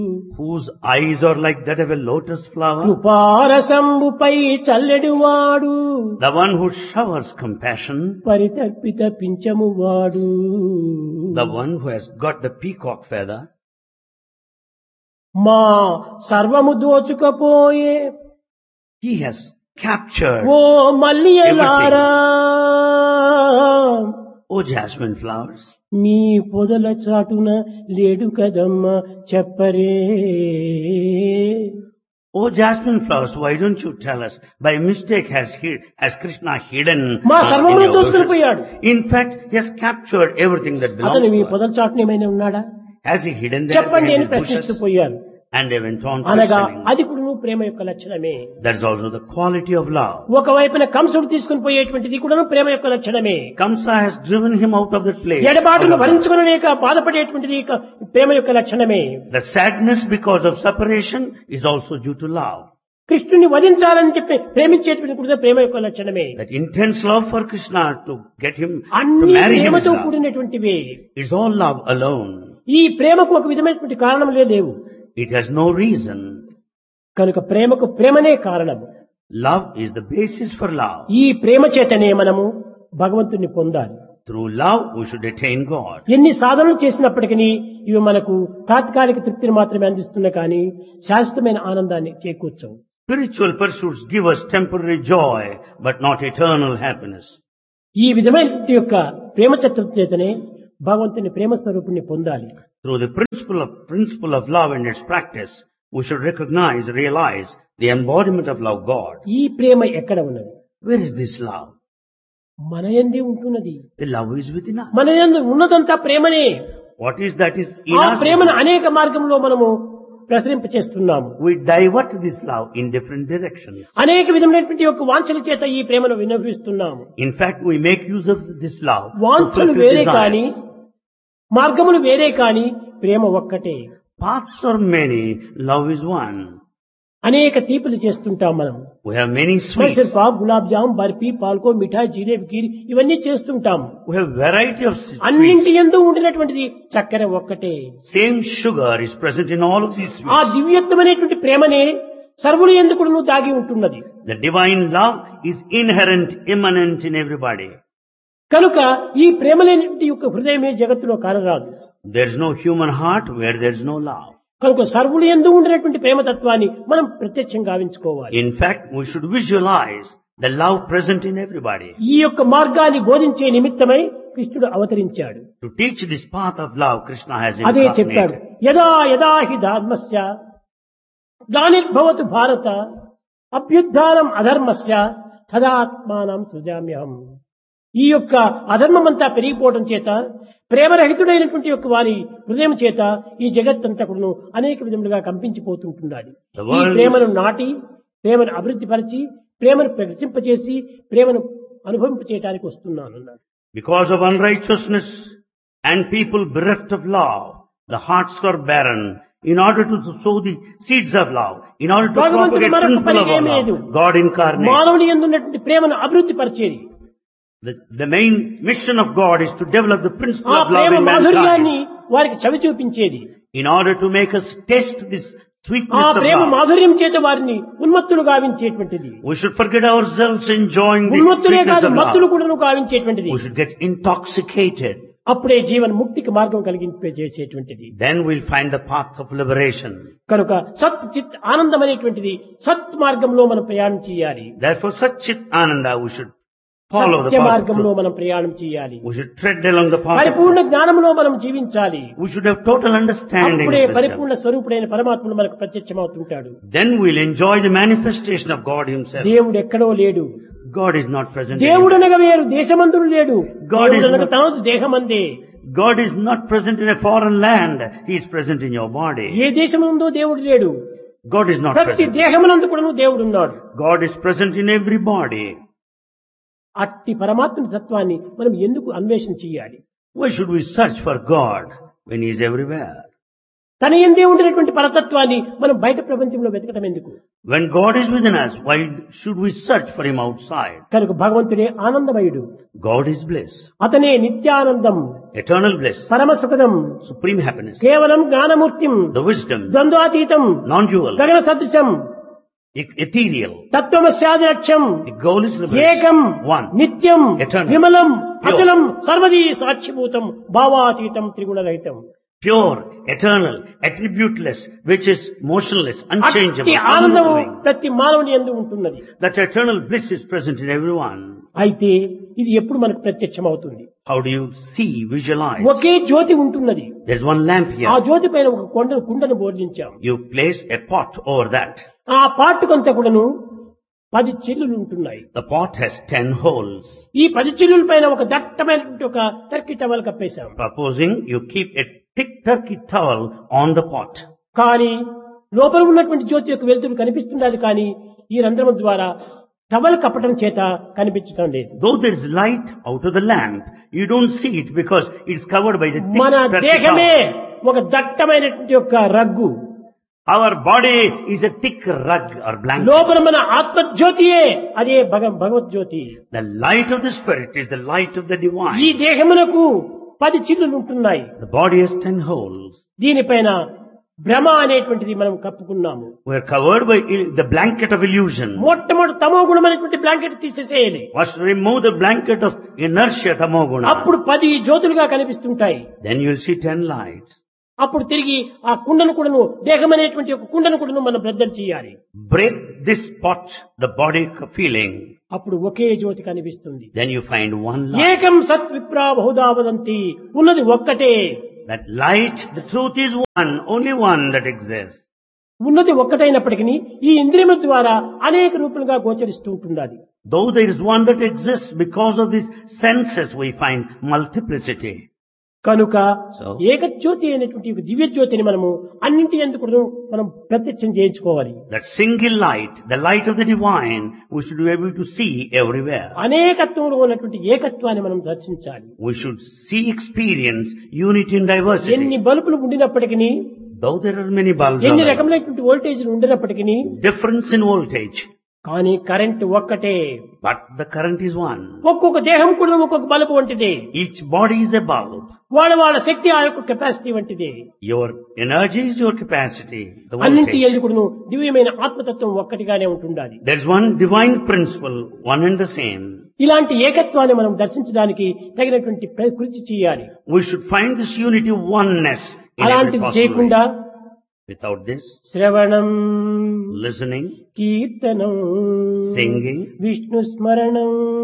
whose eyes are like that of a lotus flower, కృపారసంబుపై చల్లెడువాడు the one who showers compassion, పరితర్పిత పింఛమువాడు the one who has got the peacock feather, మా సర్వము దోచుకపోయే he has captured, oh మల్లియలారా O jasmine flowers, మీ పొదల చాటున లేడు కదమ్మా చెప్పరే O jasmine flowers, why don't you tell us, by mistake has Krishna hidden మా in సర్వమును your దోచుకుని bushes? పోయాడు. In fact, he has captured everything that belongs అతను మీ to us. పొదల చాటున ఏమైనా ఉన్నాడా Has he hidden there చెప్పండి in అని his ప్రశ్నిస్తూ bushes? పోయారు. And they went on అనగా questioning. అది కూడా ప్రేమ యొక్క లక్షణమే. That is also the quality of love. ఒకవైపున కంసుడు తీసుకుని పోయేటువంటిది కూడా ప్రేమ యొక్క లక్షణమే. Kamsa has driven him out of that place. ఎడబాటును భరించుకునలేక బాధపడేటువంటిది ప్రేమ యొక్క లక్షణమే. The sadness because of separation is also due to love. కృష్ణుని వధించాలని చెప్పి ప్రేమించేటువంటి కూడా ప్రేమ యొక్క లక్షణమే. That intense love for Krishna to get him to అన్ని marry him is ప్రేమతో love. కూడినటువంటివే. It's all love alone. ఈ ప్రేమకు ఒక విధమైనటువంటి కారణములే లేవు. It has no reason. కనుక ప్రేమకు ప్రేమనే కారణము. Love is the basis for love. ఈ ప్రేమ చేతనే మనము భగవంతుని పొందాలి. Through love we should attain God. ఎన్ని సాధనలు చేసినప్పటికీ ఇవి మనకు తాత్కాలిక తృప్తిని మాత్రమే అందిస్తున్నాయి కానీ శాశ్వతమైన ఆనందాన్ని చేకూర్చవు. Spiritual pursuits give us temporary joy, but not eternal happiness. ఈ విధమైన యొక్క ప్రేమ తత్వం చేతనే భగవంతుని ప్రేమ స్వరూపుణ్ణి పొందాలి. Through the principle of love and its practice, we should realize the embodiment of love God. ఈ ప్రేమ ఎక్కడ ఉన్నది? Where is this love? మన యందే ఉంటున్నది. The love is within us. మన యందు ఉన్నదంతా ప్రేమనే. What is that is in ఆ us? ప్రేమను అనేక మార్గంలో మనము ప్రసరింపచేస్తున్నాము. We divert this love in different directions. అనేక విధమైనటువంటి యొక్క వాంఛల చేత ఈ ప్రేమను వినియోగిస్తున్నాము. In fact, we make use of this love to వాంఛలు fulfill వేరే కానీ desires. మార్గములు వేరే కానీ ప్రేమ ఒక్కటే. Paths are many, love is one. అనేక తీపులు చేస్తుంటాం మనం. We have many Mysore sweets. Pak, gulab jam, barfi, పాల్కో, మిఠాయి, జిలేబీ, కీర్ ఇవన్నీ చేస్తుంటాం. We have variety of sweets. అన్నింటి యందు ఉండినటువంటిది చక్కెర ఒక్కటే. Same sugar is present in all of these ఆ sweets. దివ్యత్వమైనటువంటి ప్రేమనే సర్వులు ఎందు కూడా దాగి ఉంటున్నది. The divine love is inherent, immanent in everybody. కనుక ఈ ప్రేమ లేని యొక్క హృదయమే జగత్తులో కానరాదు. There is no human heart where there is no love. కనుక సర్వులు ఎందు ఉండినటువంటి ప్రేమతత్వాన్ని మనం ప్రత్యక్షంగా గావించుకోవాలి. In fact, we should visualize the love present in everybody. ఈ యొక్క మార్గాన్ని బోధించే నిమిత్తమై కృష్ణుడు అవతరించాడు. To teach this path of love, Krishna has అదే చెప్పాడు. incarnated. యదా యదా హి ధర్మస్య గ్లానిర్భవతు భారత అభ్యుత్థానం అధర్మస్య తదాత్మానం సృజామ్యహం. ఈ యొక్క అధర్మమంతా పెరిగిపోవడం చేత ప్రేమరహితుడైనటువంటి యొక్క వారి హృదయం చేత ఈ జగత్తంతా కూడా అనేక విధములుగా కంపించిపోతుంటున్నది. ఈ ప్రేమను నాటి, ప్రేమను అభివృద్ధి పరిచి, ప్రేమను ప్రకటింపచేసి, ప్రేమను అనుభవింపచేయడానికి వస్తున్నాను. Because of unrighteousness and people bereft of love, the hearts are barren. In order to sow the seeds of love, in order to భగవంతుడు propagate మరొక principle of పని ఏమీ లేదు. love, God incarnates. మానవుని యందు ఉన్నటువంటి ప్రేమను అభివృద్ధి పరిచేది. The main mission of God is to develop the principle ఆ of love ప్రేమ in మాధుర్యాన్ని mankind. వారికి చవి చూపించేది. In order to make us taste this ఆ sweetness of ప్రేమ love, మాధుర్యం చేత వారిని ఉన్మత్తులు గావించేటువంటిది. we should forget ourselves enjoying the ఉన్మత్తులే sweetness కాదు of మత్తులు love. కూడా గావించేటువంటిది. We should get intoxicated. అప్పుడే జీవన్ ముక్తికి మార్గం కలిగించేటువంటిది. Then we'll find the path of liberation. కనుక సత్ చిత్ ఆనందం అనేటువంటిది సత్ మార్గంలో మనం ప్రయాణం చేయాలి. Therefore, such Chit Ananda, we should follow the Satya path of మార్గంలో truth. మనం ప్రయాణం చేయాలి. We should tread along the path of పరిపూర్ణ truth. జ్ఞానంలో మనం జీవించాలి. We should have total understanding అప్పుడే of wisdom. పరిపూర్ణ స్వరూపుడైన పరమాత్ముడు మనకు ప్రత్యక్షమవుతుంటాడు. Then we'll enjoy the manifestation of God Himself. దేవుడు ఎక్కడో లేడు. God is not present. దేవుడు anywhere. అనగా వేరు, దేశమంతుడు లేడు. God is దేవుడు అనగా not- తనదు దేహమందే. God is not present in a foreign land. He is present in your body. ఏ దేశముందో దేవుడు లేడు. God is not ప్రతి present. దేహమునందు కూడా దేవుడు ఉన్నాడు. God is present in every body. అట్టి పరమాత్మ తత్వాన్ని మనం ఎందుకు అన్వేషణ చేయాలి? Why should we search for God when He is everywhere? తన యందే ఉండినటువంటి పరతత్వాన్ని మనం బయట ప్రపంచంలో వెతకడం ఎందుకు? When God is within us, why should we search for Him outside? కనుక భగవంతుడే ఆనందమయుడు, God is bliss, అతనే నిత్యానందం, eternal bliss, పరమ సుఖదం, supreme happiness, కేవలం జ్ఞానమూర్తిం, the wisdom, ద్వంద్వాతీతం, non-dual, గగన సదృశం, ethereal. తత్వమస్యాది లక్ష్యం, The goal is ఏకం, liberation. One. నిత్యం, Eternal. విమలం, Pure. అచలం, సర్వదీ సాక్షిభూతం, భావాతీతం, త్రిగుణరహితం. Pure, eternal, attributeless, which is motionless, unchangeable, అట్టి ఆనందము unmoving. ప్రతి మానవుని యందు ఉంటున్నది. That eternal bliss is present in everyone. అయితే ఇది ఎప్పుడు మనకు ప్రత్యక్షం అవుతుంది? How do you see, visualize? ఒకే జ్యోతి ఉంటున్నది. There's one lamp ఆ here. జ్యోతి పైన ఒక కుండను బోర్లించాం. You place a pot over that. ఆ పాటుకంతా కూడాను 10 చిల్లులు ఉంటున్నాయి. The pot has 10 holes. ఈ 10 చిల్లుల పైన ఒక దట్టమైనటువంటి ఒక Turkey towel కప్పేశాం. Supposing you keep a thick turkey towel on the pot. కానీ లోపల ఉన్నటువంటి జ్యోతి యొక్క వెలుతురు కనిపిస్తున్నది, కానీ ఈ రంధ్రం ద్వారా టవల్ కప్పటం చేత కనిపించడం లేదు. Though there is light out of the lamp, you don't see it because it's covered by the thick మన turkey దేహమే towel. ఒక దట్టమైనటువంటి యొక్క rug. Our body is a thick rug or blanket. లోపల మన ఆత్మజ్యోతియే అదే భగవద్జ్యోతి. The light of the Spirit is the light of the ఈ divine. దేహమునకు 10 చిల్లులు ఉంటున్నాయి. The body has 10 holes. దీనిపైన భ్రమ అనేటువంటిది మనం కప్పుకున్నాము. We are covered by the blanket of illusion. మొట్టమొదటి తమో గుణమైనటువంటి blanket తీసేసేయాలి. First remove the blanket of inertia, tamoguna. అప్పుడు 10 జ్యోతులుగా కనిపిస్తుంటాయి. Then you'll see 10 lights. అప్పుడు తిరిగి ఆ కుండను కూడాను, దేహం అనేటువంటి ఒక కుండను కూడాను మనం బ్రద్దలు చేయాలి. Break this pot, the body feeling. అప్పుడు ఒకే జ్యోతి కనిపిస్తుంది. Then you find one light. ఏకం సత్ విప్రా బహుదా వదంతి, ఉన్నది ఒక్కటే. That light, the truth is one, only one that exists. ఉన్నది ఒక్కటైనప్పటికీ ఈ ఇంద్రియముల ద్వారా అనేక రూపాలుగా గోచరిస్తూ ఉంటున్నది. Though there is one that exists, because of these senses we find multiplicity. కనుక So, ఏకజ్యోతి అయినటువంటి ఒక దివ్య జ్యోతిని మనము అన్నింటి ఎందుకు మనం ప్రత్యక్షం చేయించుకోవాలి. that single light, the light of the divine, we should be able to see everywhere. అనేకత్వంలో ఉన్నటువంటి ఏకత్వాన్ని మనం దర్శించాలి. We should see, experience unity in ఎన్ని diversity. బల్బులు ఉండినప్పటికీ, Though there are many bulbs, ఎన్ని available, రకమైనటువంటి వోల్టేజ్లు ఉండినప్పటికీ, difference in voltage, కానీ current ఒక్కటే. but the current is one. ఒక్కొక్క దేహం కూడా ఒక్కొక్క బల్బు వంటిదే. Each body is a bulb. వాళ్ళ శక్తి ఆ యొక్క కెపాసిటీ వంటిదే. Your energy is your capacity, the అన్నింటి voltage. ఎందుకును దివ్యమైన ఆత్మతత్వం ఒక్కటిగానే ఉంటుండాలి. There's one divine principle, one and the same. ఇలాంటి ఏకత్వాన్ని మనం దర్శించడానికి తగినటువంటి కృషి చేయాలి. We should find this unity, oneness in every అలాంటిది possible way. చేయకుండా Without this, శ్రవణం, listening, కీర్తనం, singing, విష్ణు స్మరణం,